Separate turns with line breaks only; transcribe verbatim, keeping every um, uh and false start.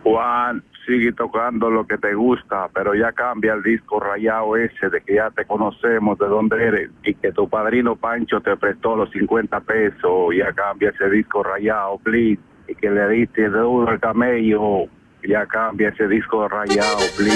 Juan, sigue tocando lo que te gusta, pero ya cambia el disco rayado ese de que ya te conocemos de dónde eres y que tu padrino Pancho te prestó los cincuenta pesos. Ya cambia ese disco rayado, please. Y que le diste duro al camello. Ya cambia ese disco rayado, please.